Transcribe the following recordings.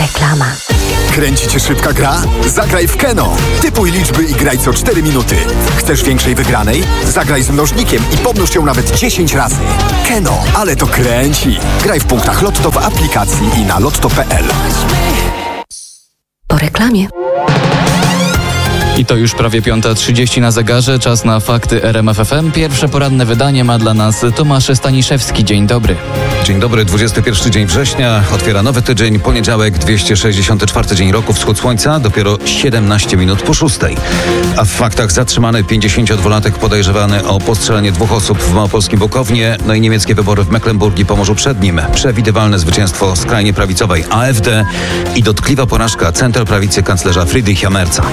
Reklama. Kręci cię szybka gra? Zagraj w Keno. Typuj liczby i graj co 4 minuty. Chcesz większej wygranej? Zagraj z mnożnikiem i pomnóż ją nawet 10 razy. Keno, ale to kręci. Graj w punktach Lotto w aplikacji i na lotto.pl. Po reklamie. I to już prawie 5:30 na zegarze, czas na fakty RMF FM. Pierwsze poranne wydanie ma dla nas Tomasz Staniszewski. Dzień dobry. Dzień dobry, 21 dzień września, otwiera nowy tydzień, poniedziałek, 264 dzień roku, wschód słońca, dopiero 17 minut po 6. A w faktach zatrzymany 52-latek podejrzewany o postrzelenie 2 osób w małopolskim Bukownie, no i niemieckie wybory w Mecklenburgii Pomorzu Przednim. Przewidywalne zwycięstwo skrajnie prawicowej AfD i dotkliwa porażka centroprawicy kanclerza Friedricha Merza.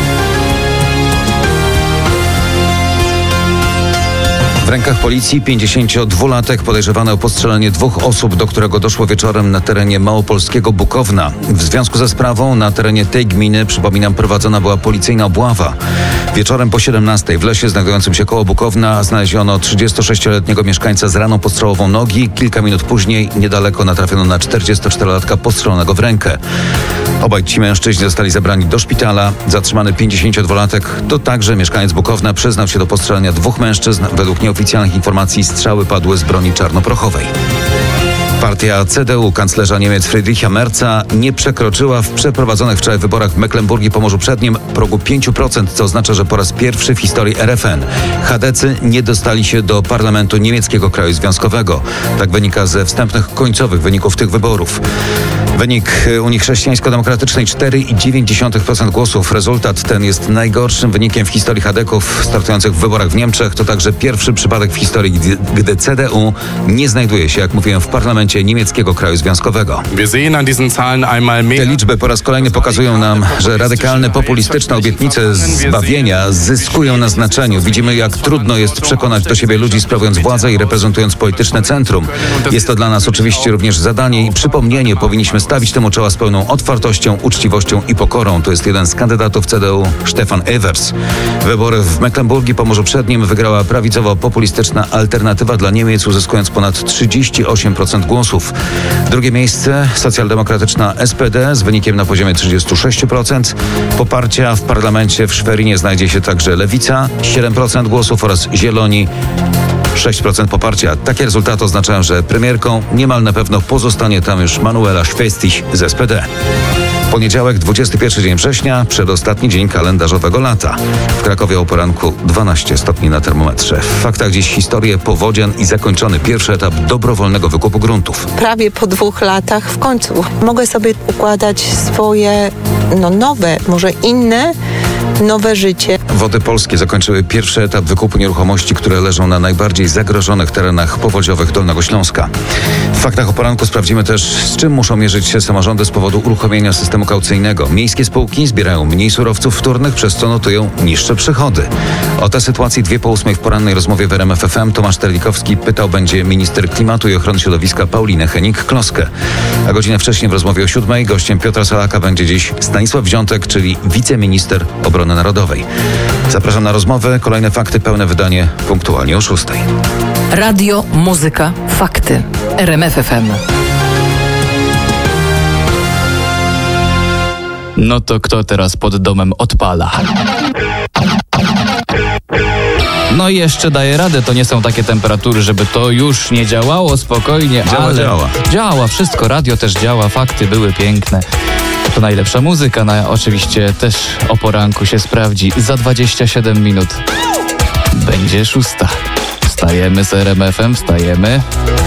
W rękach policji 52-latek podejrzewany o postrzelenie 2 osób, do którego doszło wieczorem na terenie małopolskiego Bukowna. W związku ze sprawą na terenie tej gminy, przypominam, prowadzona była policyjna obława. Wieczorem po 17 w lesie znajdującym się koło Bukowna znaleziono 36-letniego mieszkańca z raną postrzałową nogi. Kilka minut później niedaleko natrafiono na 44-latka postrzelonego w rękę. Obaj ci mężczyźni zostali zabrani do szpitala. Zatrzymany 52-latek to także mieszkaniec Bukowna, przyznał się do postrzelenia 2 mężczyzn. Według nieoficjalnych informacji strzały padły z broni czarnoprochowej. Partia CDU kanclerza Niemiec Friedricha Merza nie przekroczyła w przeprowadzonych wczoraj wyborach w Mecklenburgii Pomorzu Przednim progu 5%, co oznacza, że po raz pierwszy w historii RFN chadecy nie dostali się do parlamentu niemieckiego kraju związkowego. Tak wynika ze wstępnych końcowych wyników tych wyborów. Wynik Unii Chrześcijańsko-Demokratycznej 4,9% głosów. Rezultat ten jest najgorszym wynikiem w historii chadeków startujących w wyborach w Niemczech. To także pierwszy przypadek w historii, gdy CDU nie znajduje się, jak mówiłem, w parlamencie niemieckiego kraju związkowego. Te liczby po raz kolejny pokazują nam, że radykalne populistyczne obietnice zbawienia zyskują na znaczeniu. Widzimy, jak trudno jest przekonać do siebie ludzi sprawując władzę i reprezentując polityczne centrum. Jest to dla nas oczywiście również zadanie i przypomnienie. Powinniśmy stawić temu czoła z pełną otwartością, uczciwością i pokorą. To jest jeden z kandydatów CDU, Stefan Evers. Wybory w Mecklenburgii Pomorzu Przednim wygrała prawicowo-populistyczna Alternatywa dla Niemiec, uzyskując ponad 38% głosów. Drugie miejsce socjaldemokratyczna SPD z wynikiem na poziomie 36%. Poparcia w parlamencie w Szwerinie znajdzie się także Lewica, 7% głosów oraz Zieloni, 6% poparcia. Takie rezultaty oznaczają, że premierką niemal na pewno pozostanie tam już Manuela Schwestig z SPD. Poniedziałek, 21 dzień września, przedostatni dzień kalendarzowego lata. W Krakowie o poranku 12 stopni na termometrze. W faktach dziś historię powodzian i zakończony pierwszy etap dobrowolnego wykupu gruntów. Prawie po 2 latach w końcu mogę sobie układać swoje nowe, może inne, nowe życie. Wody Polskie zakończyły pierwszy etap wykupu nieruchomości, które leżą na najbardziej zagrożonych terenach powodziowych Dolnego Śląska. W faktach o poranku sprawdzimy też, z czym muszą mierzyć się samorządy z powodu uruchomienia systemu kaucyjnego. Miejskie spółki zbierają mniej surowców wtórnych, przez co notują niższe przychody. O tę sytuację 2:08 w porannej rozmowie w RMF FM Tomasz Terlikowski pytał będzie minister klimatu i ochrony środowiska Paulinę Hennig-Kloskę. A godzinę wcześniej w rozmowie o 7 gościem Piotra Salaka będzie dziś Stanisław Wziątek, czyli wiceminister obrony narodowej. Zapraszam na rozmowę. Kolejne fakty, pełne wydanie punktualnie o 6. Radio, muzyka, fakty. RMF FM. No to kto teraz pod domem odpala? No i jeszcze daje radę, to nie są takie temperatury, żeby to już nie działało, spokojnie, Działa, wszystko, radio też działa, fakty były piękne. To najlepsza muzyka, oczywiście też o poranku się sprawdzi. Za 27 minut będzie 6. Wstajemy z RMF-em, wstajemy.